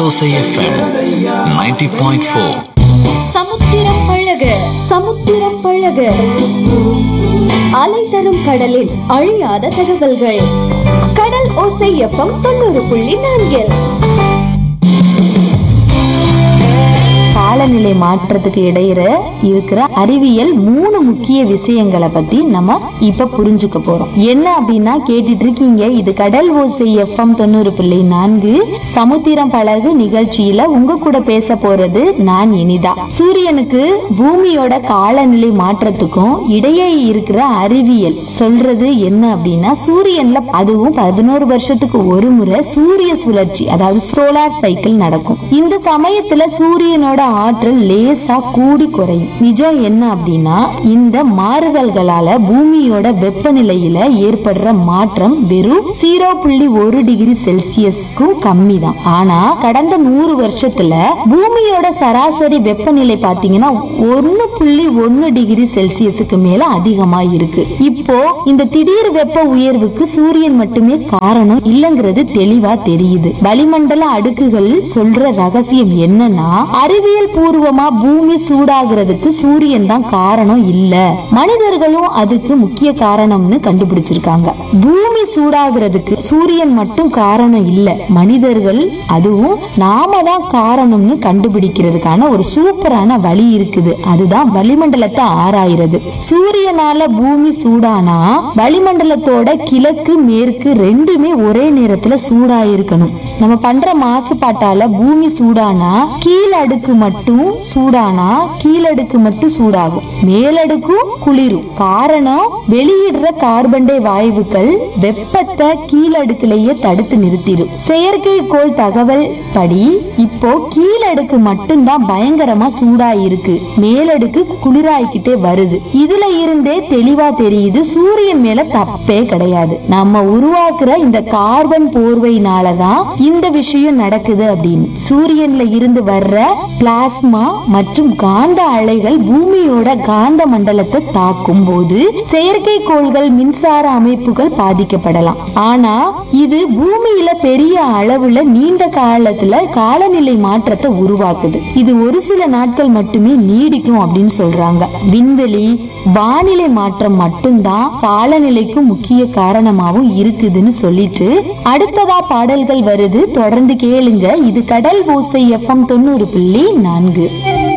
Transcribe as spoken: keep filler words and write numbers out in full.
ஓசை FM ninety point four. சமுத்திரம் பழக சமுத்திரம் பழக அலை தரும் கடலில் அழியாத தகவல்கள். கடல் ஓசை எஃப்எம் தொண்ணூறு புள்ளி நான்கில். காலநிலை மாற்றத்துக்கு இடையில இருக்கிற அறிவியல் மூணு முக்கிய விஷயங்களை பத்தி நம்ம இப்ப புரிஞ்சுக்க போறோம். என்ன அப்படின்னா கேட்டுட்டு இருக்கீங்க, இது கடல் ஓசை எஃப்எம் தொண்ணூறு புள்ளி நான்கு சமுத்திரம் பழகு நிகழ்ச்சியில உங்க கூட பேச போறது நான் இனிதா. சூரியனுக்கு பூமியோட காலநிலை மாற்றத்துக்கும் இடையே இருக்கிற அறிவியல் சொல்றது என்ன அப்படின்னா, சூரியன்ல அதுவும் பதினோரு வருஷத்துக்கு ஒரு முறை சூரிய சுழற்சி, அதாவது சோலார் சைக்கிள் நடக்கும். இந்த சமயத்துல சூரியனோட ஆற்றல் லேசா கூடி குறையும். நிஜம் என்ன அப்படின்னா, இந்த மாறுதல்களால பூமியோட வெப்பநிலையில ஏற்படுற மாற்றம் வெறும் ஜீரோ புள்ளி ஒரு டிகிரி செல்சியஸ்க்கும் கம்மி தான். ஆனா கடந்த நூறு வருஷத்துல பூமியோட சராசரி வெப்பநிலை பாத்தீங்கன்னா ஒன்னு புள்ளி ஒன்னு டிகிரி செல்சியஸுக்கு மேல அதிகமா இருக்கு. இப்போ இந்த திடீர் வெப்ப உயர்வுக்கு சூரியன் மட்டுமே காரணம் இல்லங்கிறது தெளிவா தெரியுது. வளிமண்டல அடுக்குகள் சொல்ற ரகசியம் என்னன்னா, அறிவியல் பூர்வமா பூமி சூடாகிறதுக்கு சூரியன் தான் காரணம் இல்ல, மனிதர்களும் அதுக்கு முக்கிய காரணம்னு கண்டுபிடிச்சிருக்காங்க. பூமி சூடாகிறதுக்கு சூரியன் மட்டும் காரணம் இல்ல, மனிதர்கள் அதுவும் நாம தான் காரணம்னு கண்டுபிடிக்கிறதுக்கான ஒரு சூப்பரான வழி இருக்குது. அதுதான் வளிமண்டலத்தை ஆராயிறது. சூரியனால பூமி சூடானா வளிமண்டலத்தோட கிழக்கு மேற்கு ரெண்டுமே ஒரே நேரத்துல சூடா இருக்கணும். நம்ம பண்ற மாசுபாட்டால பூமி சூடானா கீழடுக்கு மட்டும் சூடானா கீழடுக்கு மட்டும் சூடாகும், மேலடுக்கும் குளிரும். காரணம், வெளியிடுற கார்பன் டை வாயுக்கள் வெப்பத்தை கீழடுக்குலயே தடுத்து நிறுத்திடும். செயற்கைக்கோள் தகவல் படி இப்போ கீழடுக்கு மட்டும்தான் பயங்கரமா சூடா இருக்கு, மேலடுக்கு குளிராய்கிட்டே வருது. இதுல இருந்தே தெளிவா தெரியுது சூரியன் மேல தப்பே கிடையாது. நம்ம உருவாக்குற இந்த கார்பன் போர்வையினாலதான் இந்த விஷயம் நடக்குது அப்படின்னு. சூரியன்ல இருந்து வர்ற பிளாஸ்மா மற்றும் காந்த அலைகள் பூமியோட காந்த மண்டலத்தை தாக்கும் போது செயற்கைக்கோள்கள் மின்சார அமைப்புகள் பாதிக்கப்படலாம். ஆனா இது பூமியில பெரிய அளவுல நீண்ட காலத்துல காலநிலை மாற்றத்தை உருவாக்குது. இது ஒரு சில நாட்கள் மட்டுமே நீடிக்கும் அப்படின்னு சொல்றாங்க. விண்வெளி வானிலை மாற்றம் மட்டும்தான் காலநிலைக்கும் முக்கிய காரணமாவும் இருக்குதுன்னு சொல்லிட்டு அடுத்ததா பாடல்கள் வருது, தொடர்ந்து கேளுங்க. இது கடல் ஓசை எஃப்எம் தொண்ணூறு புள்ளி நான்கு.